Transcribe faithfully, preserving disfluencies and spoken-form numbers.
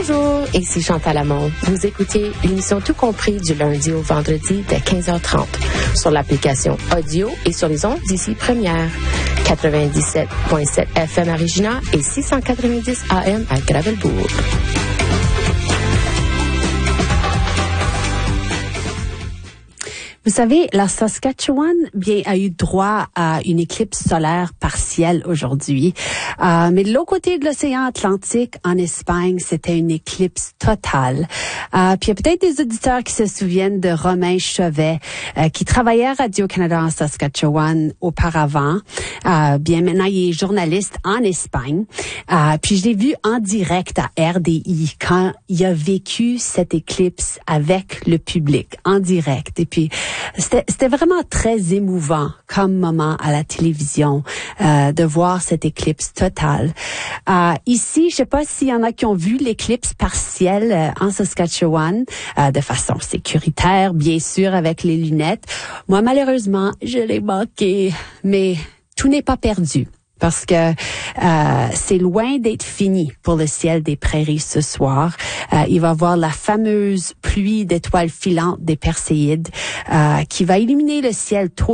Bonjour, ici Chantal Lamont. Vous écoutez l'émission Tout compris du lundi au vendredi dès quinze heures trente sur l'application audio et sur les ondes d'ici Première. quatre-vingt-dix-sept virgule sept F M à Regina et six cent quatre-vingt-dix A M à Gravelbourg. Vous savez, la Saskatchewan bien a eu droit à une éclipse solaire partielle aujourd'hui. Euh, mais de l'autre côté de l'océan Atlantique, en Espagne, c'était une éclipse totale. Euh, puis il y a peut-être des auditeurs qui se souviennent de Romain Chevet, euh, qui travaillait à Radio-Canada en Saskatchewan auparavant. Euh, bien maintenant, il est journaliste en Espagne. Euh, puis je l'ai vu en direct à R D I quand il a vécu cette éclipse avec le public, en direct. Et puis C'était, c'était vraiment très émouvant comme moment à la télévision euh, de voir cette éclipse totale. Euh, ici, je sais pas s'il y en a qui ont vu l'éclipse partielle euh, en Saskatchewan euh, de façon sécuritaire, bien sûr, avec les lunettes. Moi, malheureusement, je l'ai manqué, mais tout n'est pas perdu. Parce que euh, c'est loin d'être fini pour le ciel des prairies ce soir. Euh, il va y avoir la fameuse pluie d'étoiles filantes des Perséides euh, qui va illuminer le ciel tôt